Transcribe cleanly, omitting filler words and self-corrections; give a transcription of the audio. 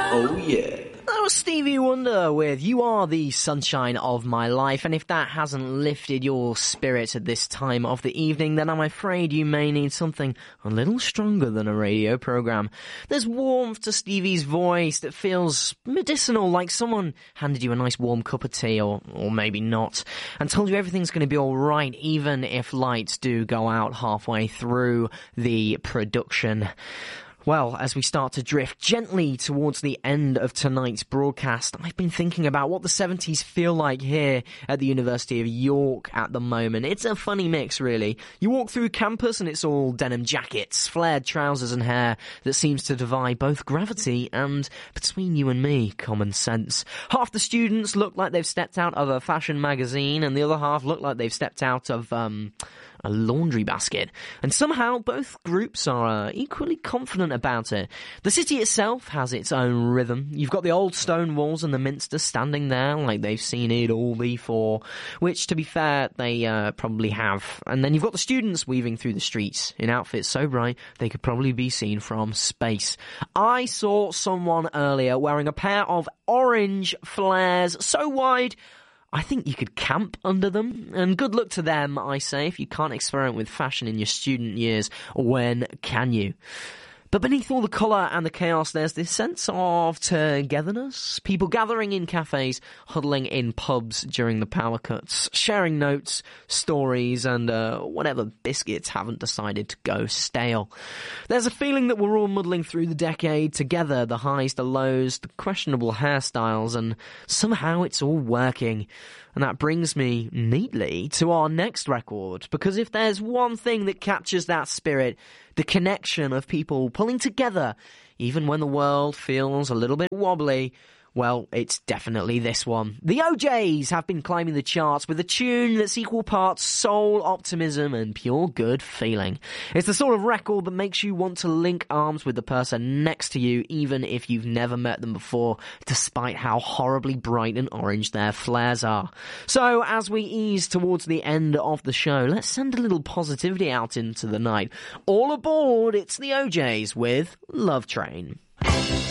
Oh yeah. That was Stevie Wonder with You Are the Sunshine of My Life, and if that hasn't lifted your spirits at this time of the evening, then I'm afraid you may need something a little stronger than a radio program. There's warmth to Stevie's voice that feels medicinal, like someone handed you a nice warm cup of tea, or maybe not, and told you everything's going to be alright, even if lights do go out halfway through the production. Well, as we start to drift gently towards the end of tonight's broadcast, I've been thinking about what the 70s feel like here at the University of York at the moment. It's a funny mix, really. You walk through campus and it's all denim jackets, flared trousers and hair that seems to defy both gravity and, between you and me, common sense. Half the students look like they've stepped out of a fashion magazine and the other half look like they've stepped out of, a laundry basket. And somehow both groups are equally confident about it. The city itself has its own rhythm. You've got the old stone walls and the Minster standing there like they've seen it all before, which, to be fair, they probably have. And then you've got the students weaving through the streets in outfits so bright they could probably be seen from space. I saw someone earlier wearing a pair of orange flares so wide I think you could camp under them, and good luck to them, I say. If you can't experiment with fashion in your student years, when can you? But beneath all the colour and the chaos, there's this sense of togetherness. People gathering in cafes, huddling in pubs during the power cuts, sharing notes, stories, and whatever biscuits haven't decided to go stale. There's a feeling that we're all muddling through the decade together, the highs, the lows, the questionable hairstyles, and somehow it's all working. And that brings me neatly to our next record, because if there's one thing that captures that spirit, the connection of people pulling together, even when the world feels a little bit wobbly, well, it's definitely this one. The OJs have been climbing the charts with a tune that's equal parts soul, optimism, and pure good feeling. It's the sort of record that makes you want to link arms with the person next to you, even if you've never met them before, despite how horribly bright and orange their flares are. So, as we ease towards the end of the show, let's send a little positivity out into the night. All aboard, it's the OJs with Love Train.